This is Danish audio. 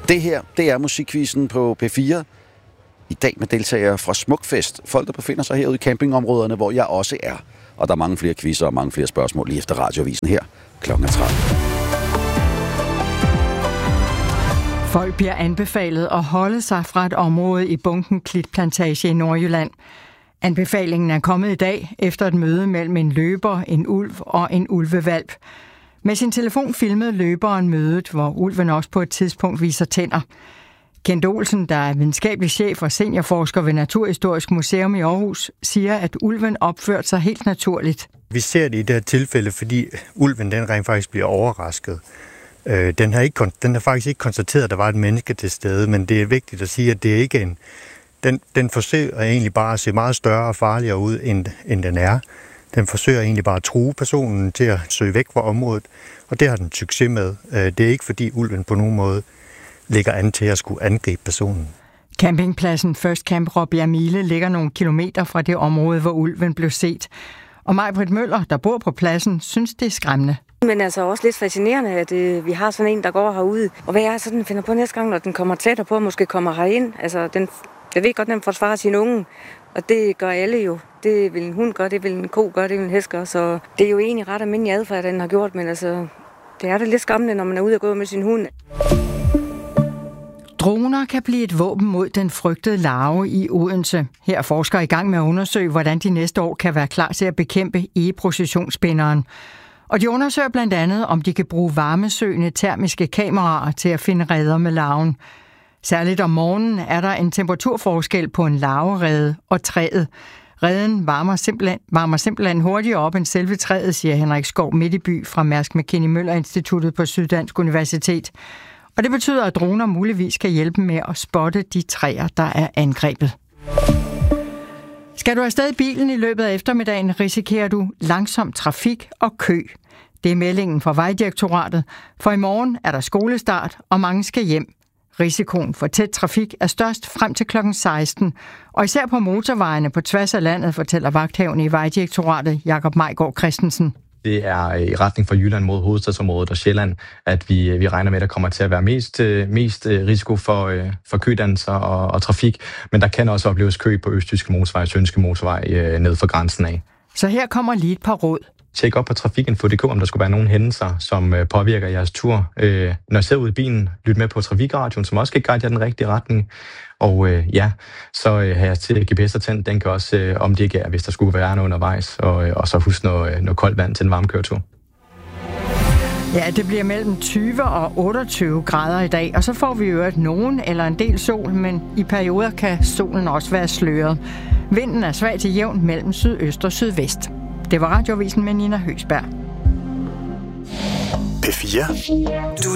Det her, det er musikquizzen på P4. I dag med deltagere fra Smukfest. Folk, der befinder sig herude i campingområderne, hvor jeg også er. Og der er mange flere quizzer og mange flere spørgsmål lige efter radioavisen her kl. 13. Folk bliver anbefalet at holde sig fra et område i Bunken Klitplantage i Nordjylland. Anbefalingen er kommet i dag efter et møde mellem en løber, en ulv og en ulvevalp. Med sin telefon filmede løberen mødet, hvor ulven også på et tidspunkt viser tænder. Kent Olsen, der er videnskabelig chef og seniorforsker ved Naturhistorisk Museum i Aarhus, siger, at ulven opførte sig helt naturligt. Vi ser det i det her tilfælde, fordi ulven den rent faktisk bliver overrasket. Den har faktisk ikke konstateret, at der var et menneske til stede, men det er vigtigt at sige, at det er ikke den forsøger egentlig bare at se meget større og farligere ud, end den er. Den forsøger egentlig bare at true personen til at søge væk fra området, og det har den succes med. Det er ikke fordi ulven på nogen måde ligger an til at skulle angribe personen. Campingpladsen First Camp Råbjerg Mile ligger nogle kilometer fra det område, hvor ulven blev set. Og Maj-Britt Møller, der bor på pladsen, synes, det er skræmmende. Men altså også lidt fascinerende, at vi har sådan en, der går herude. Og hvad er så, den finder på næste gang, når den kommer tættere på, måske kommer herind. Altså, jeg ved godt, den forsvarer sin unge, og det gør alle jo. Det vil en hund gøre, det vil en ko gøre, det vil en hest gøre. Så det er jo egentlig ret almindelig adfærd, den har gjort, men altså, det er da lidt skræmmende, når man er ude og gå med sin hund. Droner kan blive et våben mod den frygtede larve i Odense. Her er forskere i gang med at undersøge, hvordan de næste år kan være klar til at bekæmpe egeprocessionsspinderen. Og de undersøger blandt andet, om de kan bruge varmesøgende termiske kameraer til at finde reder med larven. Særligt om morgenen er der en temperaturforskel på en larverede og træet. Reden varmer simpelthen hurtigere op end selve træet, siger Henrik Skov Midtby fra Mærsk Mc-Kinney Møller Instituttet på Syddansk Universitet. Og det betyder, at droner muligvis kan hjælpe med at spotte de træer, der er angrebet. Skal du afsted i bilen i løbet af eftermiddagen, risikerer du langsom trafik og kø. Det er meldingen fra Vejdirektoratet, for i morgen er der skolestart, og mange skal hjem. Risikoen for tæt trafik er størst frem til kl. 16, og især på motorvejene på tværs af landet, fortæller vagthaven i Vejdirektoratet, Jakob Majgaard Christensen. Det er i retning fra Jylland mod hovedstadsområdet og Sjælland, at vi regner med, at der kommer til at være mest risiko for kødannelser og trafik. Men der kan også opleves kø på Østjyske Motorvej og Sønderjyske Motorvej ned for grænsen af. Så her kommer lige et par råd. Tjek op på trafikinfo.dk, om der skulle være nogle hændelser, som påvirker jeres tur. Når I sidder ude i bilen, lyt med på trafikradioen, som også kan guide jer den rigtige retning. Og så har jeg til GPS og tændt, den kan også omdirigere, hvis der skulle være noget undervejs. Og så husk noget koldt vand til en varme køretur. Ja, det bliver mellem 20 og 28 grader i dag, og så får vi jo nogen eller en del sol, men i perioder kan solen også være sløret. Vinden er svag til jævn mellem sydøst og sydvest. Det var Radioavisen med Nina Høgsberg. P4.